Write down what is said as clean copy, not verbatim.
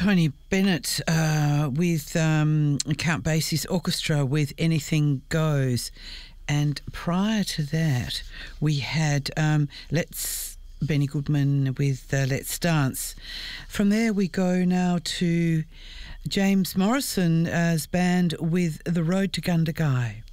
Tony Bennett with Count Basie's orchestra with Anything Goes. And prior to that, we had Benny Goodman with Let's Dance. From there, we go now to James Morrison's band with The Road to Gundagai.